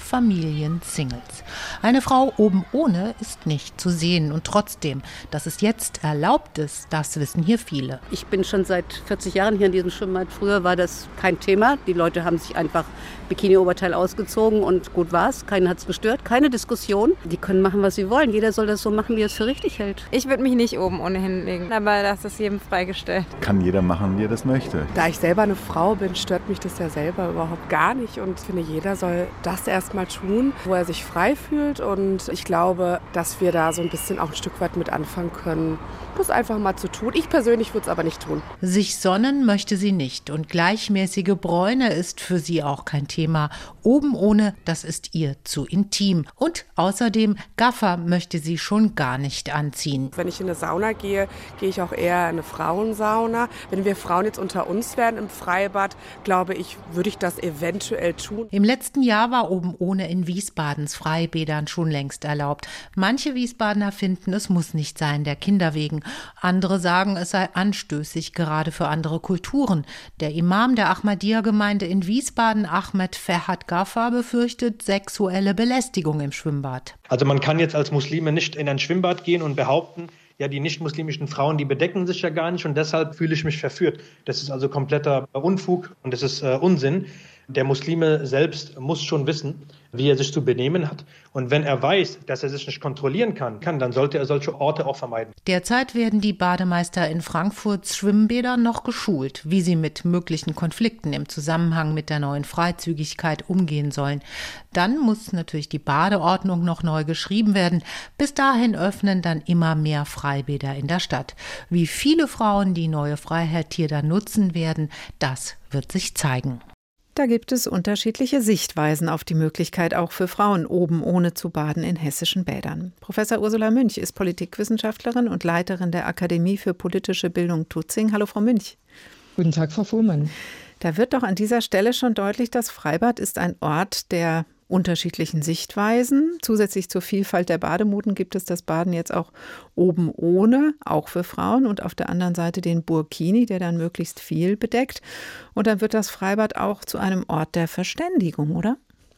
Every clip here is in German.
Familiensingles. Eine Frau oben ohne ist nicht zu sehen und trotzdem, dass es jetzt erlaubt ist, das wissen hier viele. Ich bin schon seit 40 Jahren hier in diesem Schwimmbad. Früher war das kein Thema. Die Leute haben sich einfach Bikini-Oberteil ausgezogen und gut war's. Keinen hat's gestört, keine Diskussion. Die können machen, was sie wollen. Jeder soll das so machen, wie er es für richtig hält. Ich würde mich nicht oben ohne hinlegen, aber das ist jedem freigestellt. Kann jeder machen, wie er das möchte. Da ich selber eine Frau bin, stört mich das ja selber überhaupt gar nicht. Und ich finde, jeder soll das erstmal tun, wo er sich frei fühlt. Und ich glaube, dass wir da so ein bisschen auch ein Stück weit mit anfangen können, das einfach mal zu tun. Ich persönlich würde es aber nicht tun. Sich sonnen möchte sie nicht und gleichmäßige Bräune ist für sie auch kein Thema. Oben ohne, das ist ihr zu intim. Und außerdem, Gaffer möchte sie schon gar nicht anziehen. Wenn ich in eine Sauna gehe, gehe ich auch eher in eine Frauensauna. Wenn wir Frauen jetzt unter uns wären im Freibad, glaube ich, würde ich das eventuell tun. Im letzten Jahr war oben ohne in Wiesbadens Freibädern schon längst erlaubt. Manche Wiesbadener finden, es muss nicht sein, der Kinder wegen. Andere sagen, es sei anstößig, gerade für andere Kulturen. Der Imam der Ahmadiyya-Gemeinde in Wiesbaden, Ahmed Ferhat Gaffer, befürchtet sexuelle Belästigung im Schwimmbad. Also man kann jetzt als Muslime nicht in ein Schwimmbad gehen und behaupten, ja, die nicht-muslimischen Frauen, die bedecken sich ja gar nicht und deshalb fühle ich mich verführt. Das ist also kompletter Unfug und das ist Unsinn. Der Muslime selbst muss schon wissen, wie er sich zu benehmen hat. Und wenn er weiß, dass er sich nicht kontrollieren kann, dann sollte er solche Orte auch vermeiden. Derzeit werden die Bademeister in Frankfurts Schwimmbädern noch geschult, wie sie mit möglichen Konflikten im Zusammenhang mit der neuen Freizügigkeit umgehen sollen. Dann muss natürlich die Badeordnung noch neu geschrieben werden. Bis dahin öffnen dann immer mehr Freibäder in der Stadt. Wie viele Frauen die neue Freiheit hier dann nutzen werden, das wird sich zeigen. Da gibt es unterschiedliche Sichtweisen auf die Möglichkeit, auch für Frauen oben ohne zu baden in hessischen Bädern. Professor Ursula Münch ist Politikwissenschaftlerin und Leiterin der Akademie für politische Bildung Tutzing. Hallo, Frau Münch. Guten Tag, Frau Fuhrmann. Da wird doch an dieser Stelle schon deutlich, das Freibad ist ein Ort der unterschiedlichen Sichtweisen. Zusätzlich zur Vielfalt der Bademoden gibt es das Baden jetzt auch oben ohne, auch für Frauen, und auf der anderen Seite den Burkini, der dann möglichst viel bedeckt. Und dann wird das Freibad auch zu einem Ort der Verständigung, oder?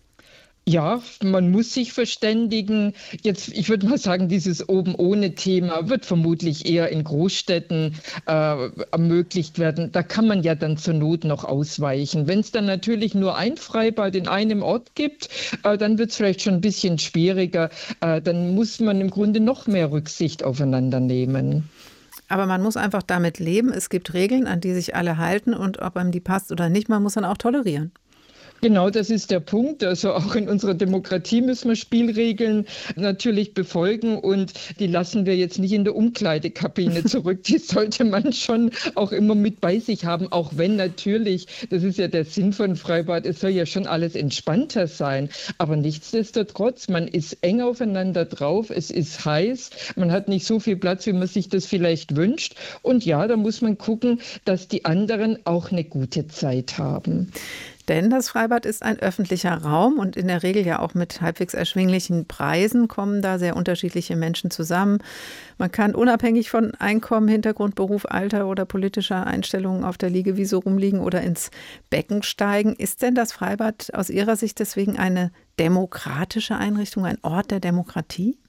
Ja, man muss sich verständigen. Jetzt, ich würde mal sagen, dieses oben ohne Thema wird vermutlich eher in Großstädten ermöglicht werden. Da kann man ja dann zur Not noch ausweichen. Wenn es dann natürlich nur ein Freibad in einem Ort gibt, dann wird es vielleicht schon ein bisschen schwieriger. Dann muss man im Grunde noch mehr Rücksicht aufeinander nehmen. Aber man muss einfach damit leben. Es gibt Regeln, an die sich alle halten, und ob einem die passt oder nicht, man muss dann auch tolerieren. Genau, das ist der Punkt. Also auch in unserer Demokratie müssen wir Spielregeln natürlich befolgen, und die lassen wir jetzt nicht in der Umkleidekabine zurück. Die sollte man schon auch immer mit bei sich haben, auch wenn natürlich, das ist ja der Sinn von Freibad, es soll ja schon alles entspannter sein. Aber nichtsdestotrotz, man ist eng aufeinander drauf, es ist heiß, man hat nicht so viel Platz, wie man sich das vielleicht wünscht. Und ja, da muss man gucken, dass die anderen auch eine gute Zeit haben. Denn das Freibad ist ein öffentlicher Raum und in der Regel ja auch mit halbwegs erschwinglichen Preisen kommen da sehr unterschiedliche Menschen zusammen. Man kann unabhängig von Einkommen, Hintergrund, Beruf, Alter oder politischer Einstellungen auf der Liegewiese rumliegen oder ins Becken steigen. Ist denn das Freibad aus Ihrer Sicht deswegen eine demokratische Einrichtung, ein Ort der Demokratie?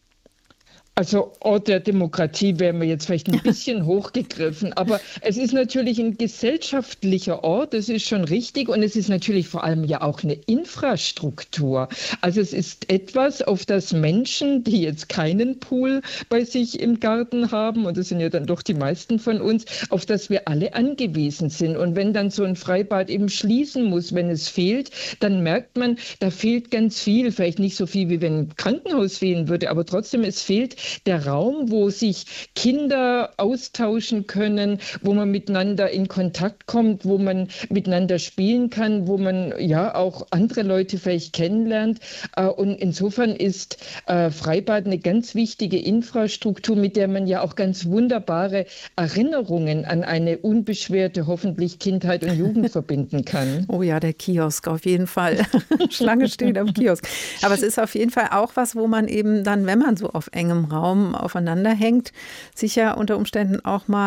Also Ort der Demokratie wäre mir jetzt vielleicht ein bisschen hochgegriffen, aber es ist natürlich ein gesellschaftlicher Ort, das ist schon richtig, und es ist natürlich vor allem ja auch eine Infrastruktur. Also es ist etwas, auf das Menschen, die jetzt keinen Pool bei sich im Garten haben, und das sind ja dann doch die meisten von uns, auf das wir alle angewiesen sind. Und wenn dann so ein Freibad eben schließen muss, wenn es fehlt, dann merkt man, da fehlt ganz viel, vielleicht nicht so viel, wie wenn ein Krankenhaus fehlen würde, aber trotzdem, es fehlt der Raum, wo sich Kinder austauschen können, wo man miteinander in Kontakt kommt, wo man miteinander spielen kann, wo man ja auch andere Leute vielleicht kennenlernt. Und insofern ist Freibad eine ganz wichtige Infrastruktur, mit der man ja auch ganz wunderbare Erinnerungen an eine unbeschwerte, hoffentlich Kindheit und Jugend verbinden kann. Oh ja, der Kiosk auf jeden Fall. Schlange steht am Kiosk. Aber es ist auf jeden Fall auch was, wo man eben dann, wenn man so auf engem Raum aufeinander hängt, sich ja unter Umständen auch mal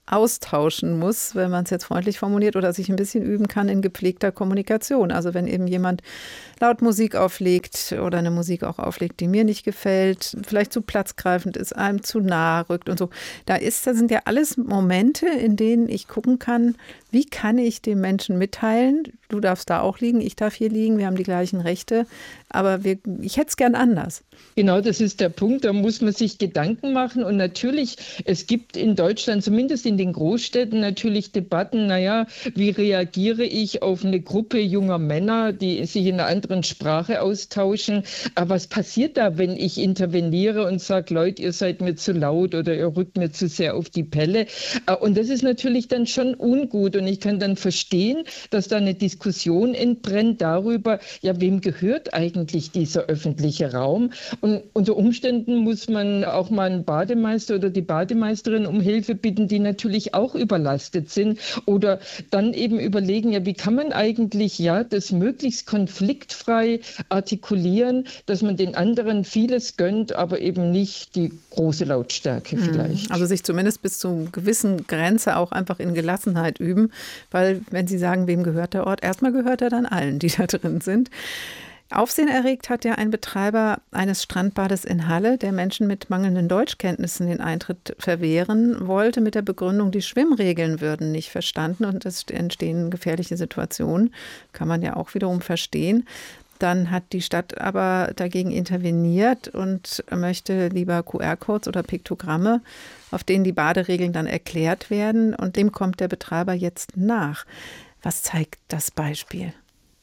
austauschen muss, wenn man es jetzt freundlich formuliert, oder sich ein bisschen üben kann in gepflegter Kommunikation. Also wenn eben jemand laut Musik auflegt oder eine Musik auch auflegt, die mir nicht gefällt, vielleicht zu platzgreifend ist, einem zu nahe rückt und so. Das sind ja alles Momente, in denen ich gucken kann, wie kann ich dem Menschen mitteilen, du darfst da auch liegen, ich darf hier liegen, wir haben die gleichen Rechte, aber ich hätte es gern anders. Genau, das ist der Punkt, da muss man sich Gedanken machen und natürlich, es gibt in Deutschland, zumindest in den Großstädten, natürlich Debatten, wie reagiere ich auf eine Gruppe junger Männer, die sich in einer anderen Sprache austauschen, aber was passiert da, wenn ich interveniere und sage, Leute, ihr seid mir zu laut oder ihr rückt mir zu sehr auf die Pelle, und das ist natürlich dann schon ungut und ich kann dann verstehen, dass da eine Diskussion entbrennt darüber, wem gehört eigentlich dieser öffentliche Raum? Und unter Umständen muss man auch mal einen Bademeister oder die Bademeisterin um Hilfe bitten, die natürlich auch überlastet sind. Oder dann eben überlegen, wie kann man eigentlich das möglichst konfliktfrei artikulieren, dass man den anderen vieles gönnt, aber eben nicht die große Lautstärke vielleicht. Also sich zumindest bis zu einer gewissen Grenze auch einfach in Gelassenheit üben, weil wenn Sie sagen, wem gehört der Ort, erstmal gehört er dann allen, die da drin sind. Aufsehen erregt hat ja ein Betreiber eines Strandbades in Halle, der Menschen mit mangelnden Deutschkenntnissen den Eintritt verwehren wollte, mit der Begründung, die Schwimmregeln würden nicht verstanden und es entstehen gefährliche Situationen. Kann man ja auch wiederum verstehen. Dann hat die Stadt aber dagegen interveniert und möchte lieber QR-Codes oder Piktogramme, auf denen die Baderegeln dann erklärt werden. Und dem kommt der Betreiber jetzt nach. Was zeigt das Beispiel?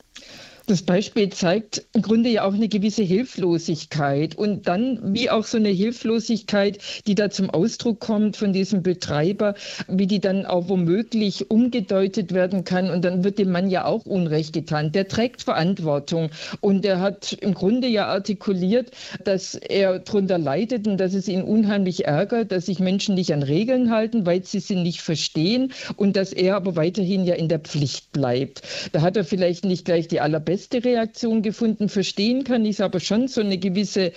Das Beispiel zeigt im Grunde ja auch eine gewisse Hilflosigkeit und dann wie auch so eine Hilflosigkeit, die da zum Ausdruck kommt von diesem Betreiber, wie die dann auch womöglich umgedeutet werden kann und dann wird dem Mann ja auch Unrecht getan. Der trägt Verantwortung und er hat im Grunde ja artikuliert, dass er darunter leidet und dass es ihn unheimlich ärgert, dass sich Menschen nicht an Regeln halten, weil sie sie nicht verstehen und dass er aber weiterhin ja in der Pflicht bleibt. Da hat er vielleicht nicht gleich die allerbeste Reaktion gefunden. Verstehen kann ich es aber schon, so eine gewisse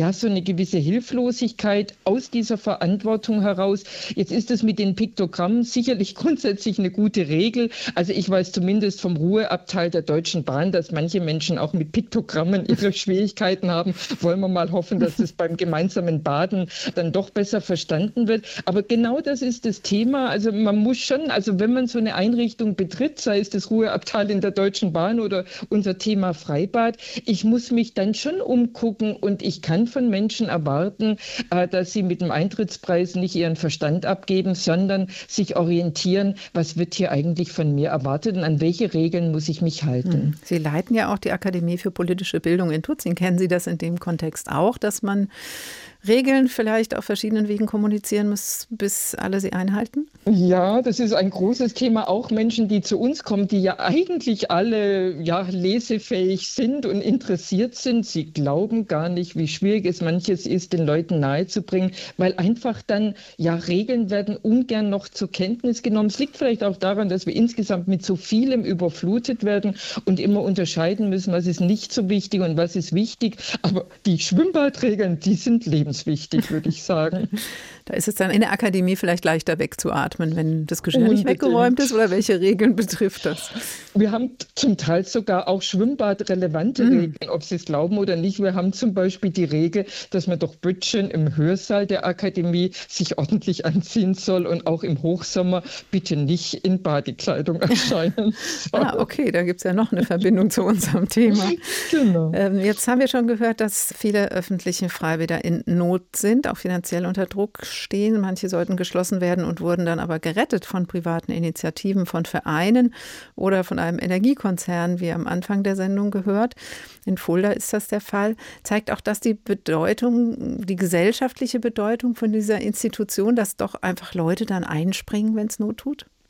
Hilflosigkeit aus dieser Verantwortung heraus. Jetzt ist es mit den Piktogrammen sicherlich grundsätzlich eine gute Regel. Also ich weiß zumindest vom Ruheabteil der Deutschen Bahn, dass manche Menschen auch mit Piktogrammen ihre Schwierigkeiten haben. Wollen wir mal hoffen, dass es beim gemeinsamen Baden dann doch besser verstanden wird. Aber genau das ist das Thema. Also man muss schon, also wenn man so eine Einrichtung betritt, sei es das Ruheabteil in der Deutschen Bahn oder unser Thema Freibad, ich muss mich dann schon umgucken und ich kann von Menschen erwarten, dass sie mit dem Eintrittspreis nicht ihren Verstand abgeben, sondern sich orientieren, was wird hier eigentlich von mir erwartet und an welche Regeln muss ich mich halten. Sie leiten ja auch die Akademie für politische Bildung in Tutzing. Kennen Sie das in dem Kontext auch, dass man Regeln vielleicht auf verschiedenen Wegen kommunizieren muss, bis alle sie einhalten? Ja, das ist ein großes Thema. Auch Menschen, die zu uns kommen, die ja eigentlich alle lesefähig sind und interessiert sind. Sie glauben gar nicht, wie schwierig es manches ist, den Leuten nahezubringen, weil einfach dann, Regeln werden ungern noch zur Kenntnis genommen. Es liegt vielleicht auch daran, dass wir insgesamt mit so vielem überflutet werden und immer unterscheiden müssen, was ist nicht so wichtig und was ist wichtig. Aber die Schwimmbadregeln, die sind lebenswichtig, würde ich sagen. Da ist es dann in der Akademie vielleicht leichter wegzuatmen, wenn das Geschirr nicht weggeräumt ist, oder welche Regeln betrifft das? Wir haben zum Teil sogar auch schwimmbadrelevante Regeln, ob Sie es glauben oder nicht. Wir haben zum Beispiel die Regel, dass man doch Bütchen im Hörsaal der Akademie sich ordentlich anziehen soll und auch im Hochsommer bitte nicht in Badekleidung erscheinen soll. Okay, da gibt es ja noch eine Verbindung zu unserem Thema. Genau. Jetzt haben wir schon gehört, dass viele öffentliche Freibäder in Not sind, auch finanziell unter Druck stehen. Manche sollten geschlossen werden und wurden dann aber gerettet von privaten Initiativen, von Vereinen oder von einem Energiekonzern, wie am Anfang der Sendung gehört. In Fulda ist das der Fall. Zeigt auch das die gesellschaftliche Bedeutung von dieser Institution, dass doch einfach Leute dann einspringen, wenn es Not tut?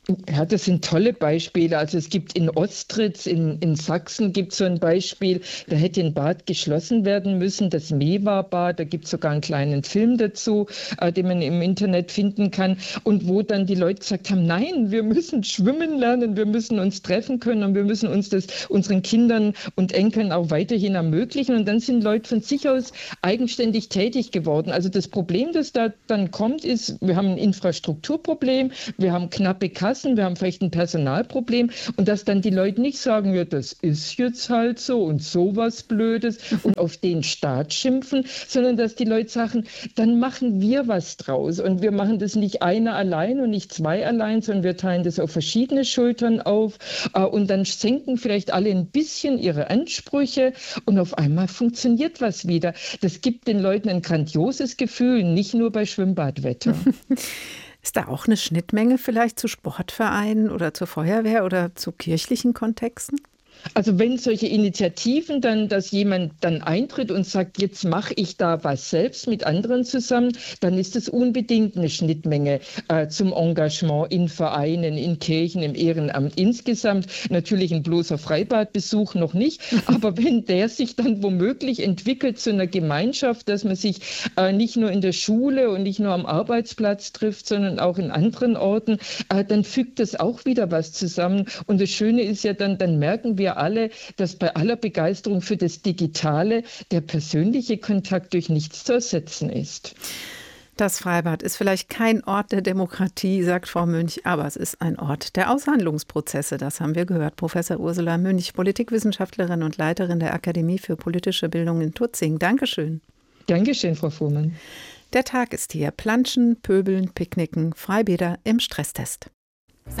Ja, das sind tolle Beispiele. Also es gibt in Ostritz, in Sachsen gibt es so ein Beispiel, da hätte ein Bad geschlossen werden müssen, das Mewa-Bad, da gibt es sogar einen kleinen Film dazu, den man im Internet finden kann und wo dann die Leute gesagt haben, nein, wir müssen schwimmen lernen, wir müssen uns treffen können und wir müssen uns das unseren Kindern und Enkeln auch weiterhin ermöglichen und dann sind Leute von sich aus eigenständig tätig geworden. Also das Problem, das da dann kommt, ist, wir haben ein Infrastrukturproblem, wir haben knappe Kassen, wir haben vielleicht ein Personalproblem und dass dann die Leute nicht sagen, ja, das ist jetzt halt so und sowas Blödes und auf den Staat schimpfen, sondern dass die Leute sagen, dann machen wir was draus und wir machen das nicht einer allein und nicht zwei allein, sondern wir teilen das auf verschiedene Schultern auf und dann senken vielleicht alle ein bisschen ihre Ansprüche und auf einmal funktioniert was wieder. Das gibt den Leuten ein grandioses Gefühl, nicht nur bei Schwimmbadwetter. Ist da auch eine Schnittmenge vielleicht zu Sportvereinen oder zur Feuerwehr oder zu kirchlichen Kontexten? Also wenn solche Initiativen dann, dass jemand dann eintritt und sagt, jetzt mache ich da was selbst mit anderen zusammen, dann ist es unbedingt eine Schnittmenge zum Engagement in Vereinen, in Kirchen, im Ehrenamt insgesamt. Natürlich ein bloßer Freibadbesuch noch nicht, aber wenn der sich dann womöglich entwickelt zu einer Gemeinschaft, dass man sich nicht nur in der Schule und nicht nur am Arbeitsplatz trifft, sondern auch in anderen Orten, dann fügt das auch wieder was zusammen. Und das Schöne ist ja dann merken wir alle, dass bei aller Begeisterung für das Digitale der persönliche Kontakt durch nichts zu ersetzen ist. Das Freibad ist vielleicht kein Ort der Demokratie, sagt Frau Münch, aber es ist ein Ort der Aushandlungsprozesse. Das haben wir gehört. Professor Ursula Münch, Politikwissenschaftlerin und Leiterin der Akademie für politische Bildung in Tutzing. Dankeschön. Dankeschön, Frau Fuhrmann. Der Tag ist hier. Planschen, Pöbeln, Picknicken, Freibäder im Stresstest.